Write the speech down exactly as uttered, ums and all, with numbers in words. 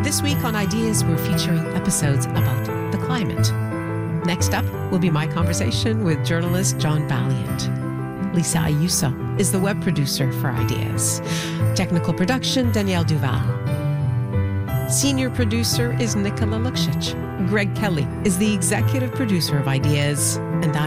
This week on Ideas, we're featuring episodes about the climate. Next up will be my conversation with journalist John Valiant. Lisa Ayuso is the web producer for Ideas. Technical production, Danielle Duval. Senior producer is Nikola Luksic. Greg Kelly is the executive producer of Ideas, and I